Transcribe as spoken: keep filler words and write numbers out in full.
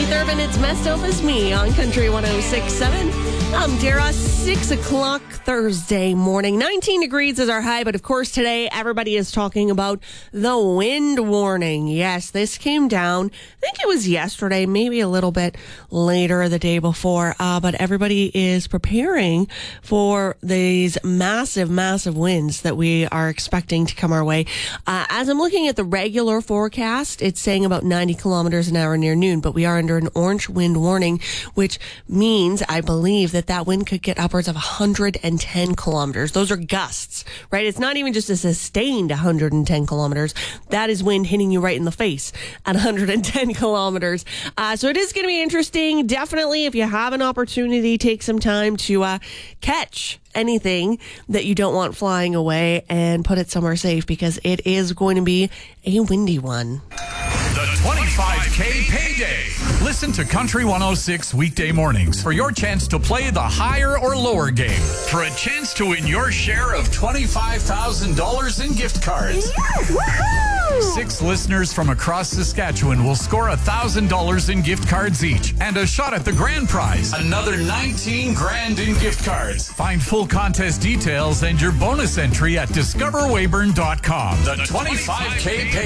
Keith Urban, it's Messed Up As Me on Country one oh six point seven. I'm Dara, six o'clock Thursday morning. nineteen degrees is our high, but of course today everybody is talking about the wind warning. Yes, this came down, I think it was yesterday, maybe a little bit later the day before, uh, but everybody is preparing for these massive, massive winds that we are expecting to come our way. Uh, as I'm looking at the regular forecast, it's saying about ninety kilometers an hour near noon, but we are under an orange wind warning, which means, I believe, that that wind could get upwards of one hundred ten kilometers. Those are gusts, right? It's not even just a sustained one hundred ten kilometers. That is wind hitting you right in the face at one hundred ten kilometers. Uh, so it is going to be interesting. Definitely, if you have an opportunity, take some time to uh, catch anything that you don't want flying away and put it somewhere safe, because it is going to be a windy one. The twenty-five K Payday. Listen to Country one oh six weekday mornings for your chance to play the higher or lower game. For a chance to win your share of twenty-five thousand dollars in gift cards. Woohoo! Six listeners from across Saskatchewan will score one thousand dollars in gift cards each and a shot at the grand prize, another nineteen grand in gift cards. Find full contest details and your bonus entry at discover weyburn dot com. The twenty-five K Payday.